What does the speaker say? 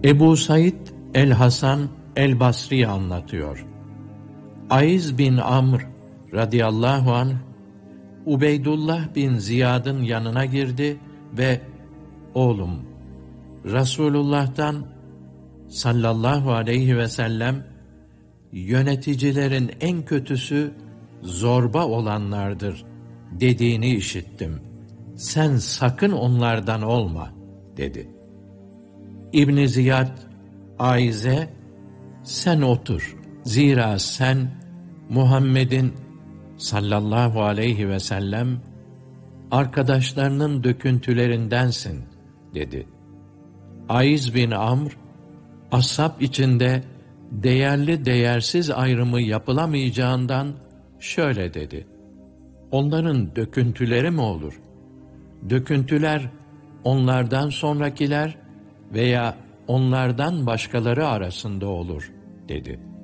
Ebu Said el-Hasan el-Basri anlatıyor. Aiz bin Amr radıyallahu anh, Ubeydullah bin Ziyad'ın yanına girdi ve "Oğlum, Resulullah'tan sallallahu aleyhi ve sellem, yöneticilerin en kötüsü zorba olanlardır dediğini işittim. Sen sakın onlardan olma," dedi. İbn Ziyad Aiz'e, "Sen otur. Zira sen Muhammed'in sallallahu aleyhi ve sellem arkadaşlarının döküntülerindensin," dedi. Aiz bin Amr, ashab içinde değerli değersiz ayrımı yapılamayacağından şöyle dedi: "Onların döküntüleri mi olur? Döküntüler onlardan sonrakiler veya onlardan başkaları arasında olur," dedi.